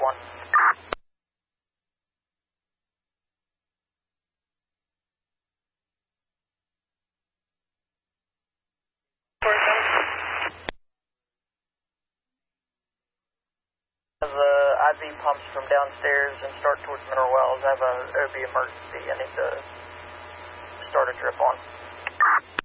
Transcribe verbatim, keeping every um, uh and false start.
one. The I V pumps from downstairs and start towards Mineral Wells. I have a O B emergency I need to start a drip on.